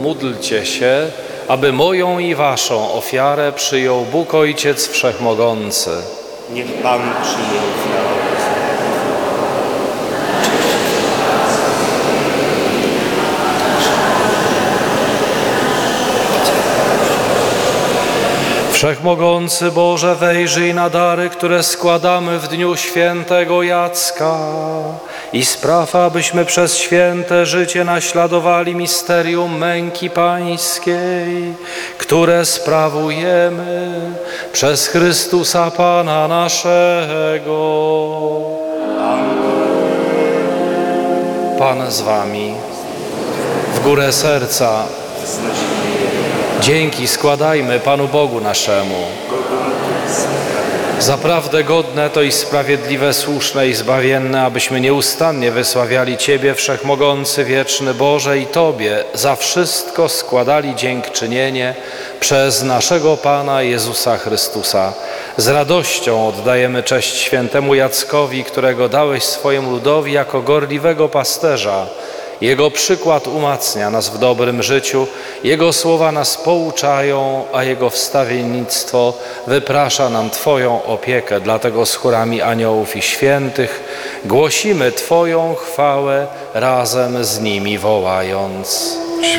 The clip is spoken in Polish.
módlcie się, aby moją i waszą ofiarę przyjął Bóg Ojciec Wszechmogący. Niech Pan przyjmie ofiarę. Wszechmogący Boże, wejrzyj na dary, które składamy w dniu świętego Jacka i spraw, abyśmy przez święte życie naśladowali misterium męki Pańskiej, które sprawujemy przez Chrystusa Pana naszego. Pan z wami. W górę serca dzięki składajmy Panu Bogu naszemu. Zaprawdę godne to i sprawiedliwe, słuszne i zbawienne, abyśmy nieustannie wysławiali Ciebie, Wszechmogący, wieczny Boże, i Tobie za wszystko składali dziękczynienie przez naszego Pana Jezusa Chrystusa. Z radością oddajemy cześć świętemu Jackowi, którego dałeś swojemu ludowi jako gorliwego pasterza. Jego przykład umacnia nas w dobrym życiu, Jego słowa nas pouczają, a Jego wstawiennictwo wyprasza nam Twoją opiekę. Dlatego z chórami aniołów i świętych głosimy Twoją chwałę razem z nimi wołając.